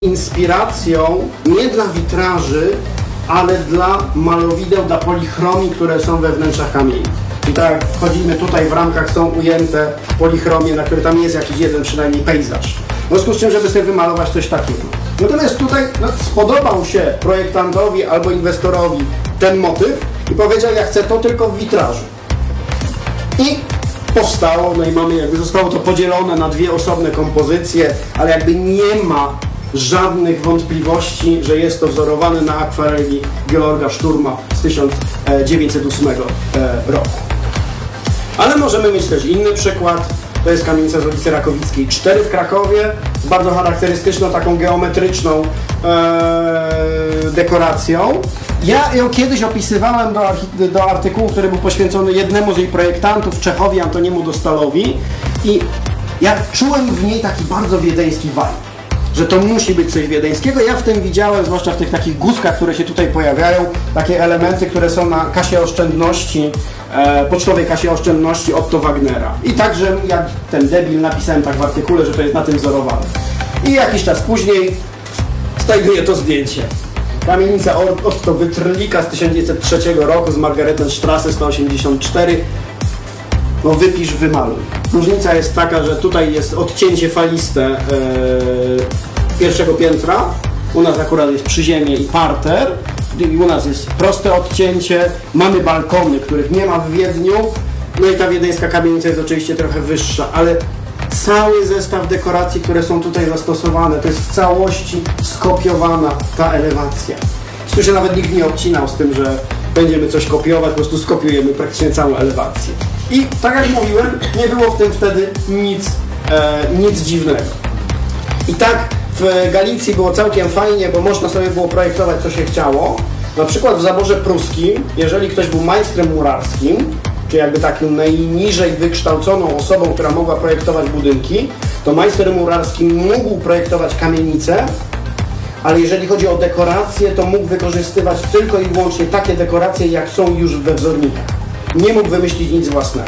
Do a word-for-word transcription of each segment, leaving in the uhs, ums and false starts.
inspiracją nie dla witraży, ale dla malowideł, dla polichromii, które są we wnętrzach kamieni. I tak jak wchodzimy tutaj, w ramkach są ujęte polichromie, na które tam jest jakiś jeden przynajmniej pejzaż. W związku z czym, żeby sobie wymalować coś takiego. Natomiast tutaj no, spodobał się projektantowi albo inwestorowi ten motyw i powiedział, ja chcę to tylko w witrażu. I powstało, no i mamy jakby zostało to podzielone na dwie osobne kompozycje, ale jakby nie ma żadnych wątpliwości, że jest to wzorowane na akwareli Georga Szturma z tysiąc dziewięćset ósmego roku. Ale możemy mieć też inny przykład. To jest kamienica z ulicy Rakowickiej cztery w Krakowie, z bardzo charakterystyczną, taką geometryczną e, dekoracją. Ja ją kiedyś opisywałem do, do artykułu, który był poświęcony jednemu z jej projektantów, Czechowi Antoniemu Dostalowi, i ja czułem w niej taki bardzo wiedeński vibe, że to musi być coś wiedeńskiego. Ja w tym widziałem, zwłaszcza w tych takich guzkach, które się tutaj pojawiają, takie elementy, które są na kasie oszczędności, e, pocztowej kasie oszczędności Otto Wagnera. I także jak ten debil napisałem tak w artykule, że to jest na tym wzorowane. I jakiś czas później znajduję to zdjęcie. Kamienica Otto Wytrlika z tysiąc dziewięćset trzeciego roku, z Margaretenstrasse sto osiemdziesiąt cztery. No wypisz, wymaluj. Różnica jest taka, że tutaj jest odcięcie faliste e, pierwszego piętra. U nas akurat jest przyziemie i parter. I u nas jest proste odcięcie. Mamy balkony, których nie ma w Wiedniu. No i ta wiedeńska kamienica jest oczywiście trochę wyższa, ale cały zestaw dekoracji, które są tutaj zastosowane, to jest w całości skopiowana ta elewacja. Tu się nawet nikt nie obcinał z tym, że będziemy coś kopiować, po prostu skopiujemy praktycznie całą elewację. I tak jak mówiłem, nie było w tym wtedy nic, e, nic dziwnego. I tak w Galicji było całkiem fajnie, bo można sobie było projektować, co się chciało. Na przykład w zaborze pruskim, jeżeli ktoś był majstrem murarskim, czy jakby taką najniżej wykształconą osobą, która mogła projektować budynki, to majster murarski mógł projektować kamienice, ale jeżeli chodzi o dekoracje, to mógł wykorzystywać tylko i wyłącznie takie dekoracje, jak są już we wzornikach. Nie mógł wymyślić nic własnego.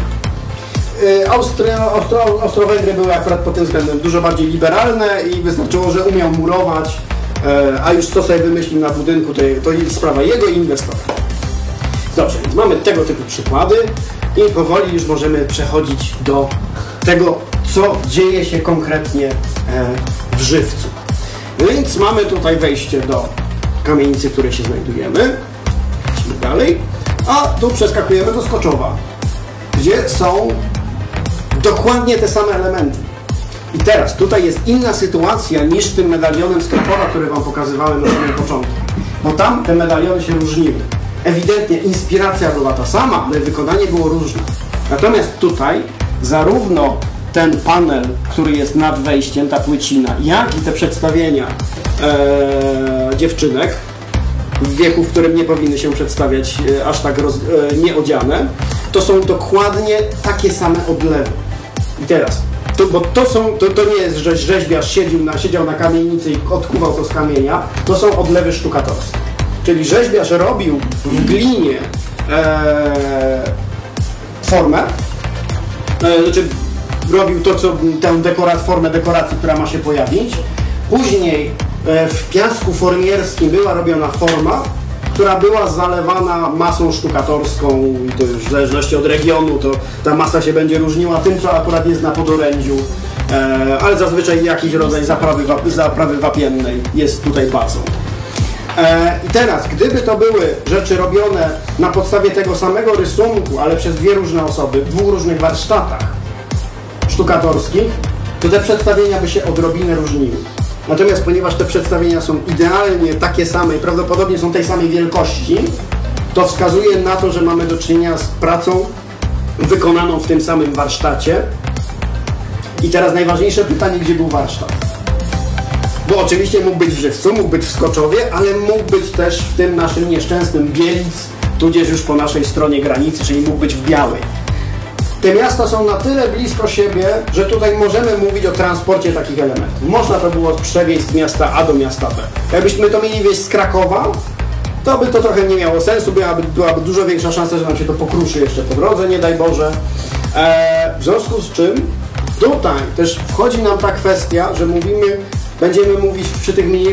Austro, Austro, Austro-Węgry były akurat pod tym względem dużo bardziej liberalne i wystarczyło, że umiał murować, a już co sobie wymyślił na budynku, to, to jest sprawa jego i inwestora. Dobrze, więc mamy tego typu przykłady i powoli już możemy przechodzić do tego, co dzieje się konkretnie w żywcu. No więc mamy tutaj wejście do kamienicy, w której się znajdujemy. Idźmy dalej. A tu przeskakujemy do Skoczowa, gdzie są dokładnie te same elementy. I teraz tutaj jest inna sytuacja niż z tym medalionem z Krakowa, który Wam pokazywałem na samym początku. Bo tam te medaliony się różniły. Ewidentnie inspiracja była ta sama, ale wykonanie było różne. Natomiast tutaj zarówno ten panel, który jest nad wejściem, ta płycina, jak i te przedstawienia ee, dziewczynek w wieku, w którym nie powinny się przedstawiać e, aż tak roz, e, nieodziane, to są dokładnie takie same odlewy. I teraz, to, bo to, są, to, to nie jest, że rzeźbiarz siedział na, siedział na kamienicy i odkuwał to z kamienia, to są odlewy sztukatorskie. Czyli rzeźbiarz robił w glinie e, formę, e, znaczy robił to, co tę dekorat, formę dekoracji, która ma się pojawić. Później e, w piasku formierskim była robiona forma, która była zalewana masą sztukatorską i to już w zależności od regionu, to ta masa się będzie różniła tym, co akurat jest na podorędziu, e, ale zazwyczaj jakiś rodzaj zaprawy, wap, zaprawy wapiennej jest tutaj bazą. E, I teraz, gdyby to były rzeczy robione na podstawie tego samego rysunku, ale przez dwie różne osoby, w dwóch różnych warsztatach sztukatorskich, to te przedstawienia by się odrobinę różniły. Natomiast ponieważ te przedstawienia są idealnie takie same i prawdopodobnie są tej samej wielkości, to wskazuje na to, że mamy do czynienia z pracą wykonaną w tym samym warsztacie. I teraz najważniejsze pytanie, gdzie był warsztat? Bo oczywiście mógł być w Żywcu, mógł być w Skoczowie, ale mógł być też w tym naszym nieszczęsnym Bielic, tudzież już po naszej stronie granicy, czyli mógł być w Białej. Te miasta są na tyle blisko siebie, że tutaj możemy mówić o transporcie takich elementów. Można to było przewieźć z miasta A do miasta B. Jakbyśmy to mieli wieźć z Krakowa, to by to trochę nie miało sensu, byłaby, byłaby dużo większa szansa, że nam się to pokruszy jeszcze po drodze, nie daj Boże. Eee, w związku z czym tutaj też wchodzi nam ta kwestia, że mówimy Będziemy mówić przy tych mniejszych